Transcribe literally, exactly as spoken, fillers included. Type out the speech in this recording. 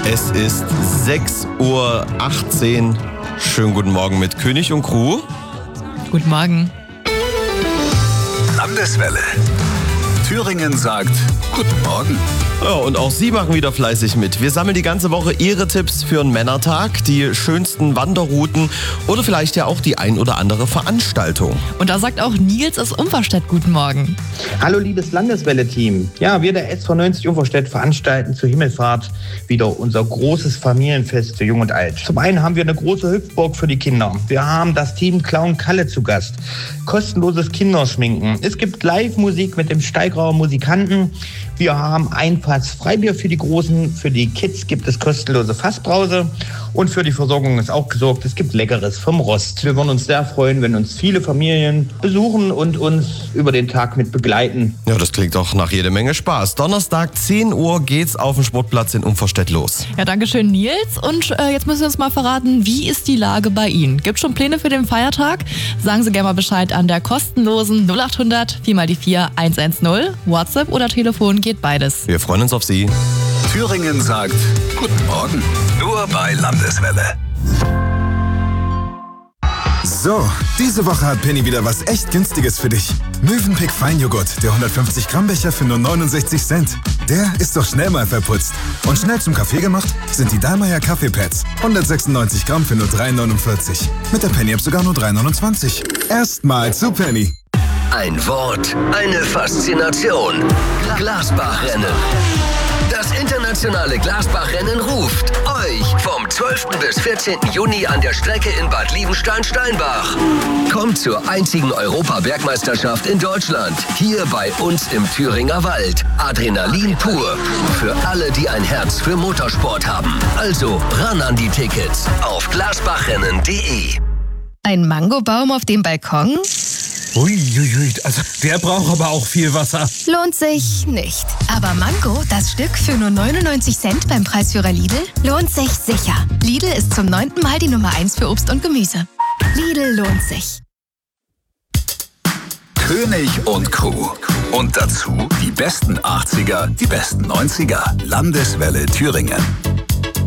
Es ist sechs Uhr achtzehn. Schönen guten Morgen mit König und Crew. Guten Morgen. Landeswelle. Thüringen sagt Guten Morgen. Ja, und auch Sie machen wieder fleißig mit. Wir sammeln die ganze Woche Ihre Tipps für einen Männertag, die schönsten Wanderrouten oder vielleicht ja auch die ein oder andere Veranstaltung. Und da sagt auch Nils aus Umverstedt Guten Morgen. Hallo liebes Landeswelle-Team. Ja, wir der S V neunzig Umverstedt veranstalten zur Himmelfahrt wieder unser großes Familienfest für Jung und Alt. Zum einen haben wir eine große Hüpfburg für die Kinder. Wir haben das Team Clown Kalle zu Gast. Kostenloses Kinderschminken. Es gibt Live-Musik mit dem Steigrauer Musikanten. Wir haben ein Fass Freibier für die Großen. Für die Kids gibt es kostenlose Fassbrause. Und für die Versorgung ist auch gesorgt. Es gibt Leckeres vom Rost. Wir würden uns sehr freuen, wenn uns viele Familien besuchen und uns über den Tag mit begleiten. Ja, das klingt doch nach jede Menge Spaß. Donnerstag, zehn Uhr geht's auf dem Sportplatz in Umverstedt los. Ja, danke schön, Nils. Und äh, jetzt müssen wir uns mal verraten, wie ist die Lage bei Ihnen? Gibt es schon Pläne für den Feiertag? Sagen Sie gerne mal Bescheid an der kostenlosen null acht hundert vier mal die vier eins eins null. WhatsApp oder Telefon geht beides. Wir freuen uns auf Sie. Thüringen sagt Guten Morgen. Nur bei Landeswelle. So, diese Woche hat Penny wieder was echt Günstiges für dich. Mövenpick Feinjoghurt, der hundertfünfzig Gramm Becher für nur neunundsechzig Cent. Der ist doch schnell mal verputzt. Und schnell zum Kaffee gemacht sind die Dallmayr Kaffeepads. hundertsechsundneunzig Gramm für nur drei neunundvierzig. Mit der Penny-App sogar nur drei neunundzwanzig. Erstmal zu Penny. Ein Wort, eine Faszination. Glasbachrennen. Das internationale Glasbachrennen ruft euch vom zwölften bis vierzehnten Juni an der Strecke in Bad Liebenstein-Steinbach. Kommt zur einzigen Europa-Bergmeisterschaft in Deutschland. Hier bei uns im Thüringer Wald. Adrenalin pur. Für alle, die ein Herz für Motorsport haben. Also ran an die Tickets auf glasbachrennen punkt de. Ein Mangobaum auf dem Balkon? Uiuiui, also der braucht aber auch viel Wasser. Lohnt sich nicht. Aber Mango, das Stück für nur neunundneunzig Cent beim Preisführer Lidl, lohnt sich sicher. Lidl ist zum neunten Mal die Nummer eins für Obst und Gemüse. Lidl lohnt sich. König und Crew. Und dazu die besten achtziger, die besten neunziger. Landeswelle Thüringen.